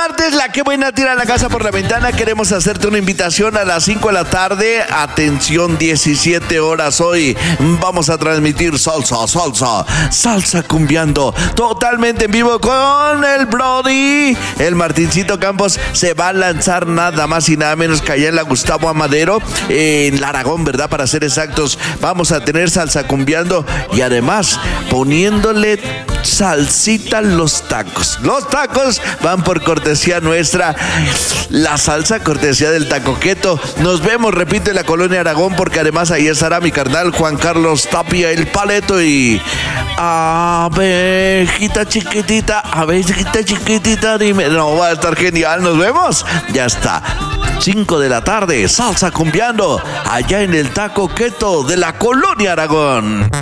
martes, la que buena tira la casa por la ventana. Queremos hacerte una invitación a las 5 de la tarde. Atención, 17 horas hoy. Vamos a transmitir salsa cumbiando. Totalmente en vivo con el Brody. El Martincito Campos se va a lanzar nada más y nada menos que allá en la Gustavo Amadero, en la Aragón, ¿verdad? Para ser exactos, vamos a tener salsa cumbiando y además poniéndole salsita a los tacos. Los tacos van por cortesía nuestra. La salsa cortesía del Taco Keto. Nos vemos, repito, en la Colonia Aragón, porque además ahí estará mi carnal Juan Carlos Tapia, el Paleto, y abejita chiquitita, dime. No, va a estar genial. Nos vemos. Ya está. 5 de la tarde, salsa cumbiando allá en el Taco Keto de la Colonia Aragón.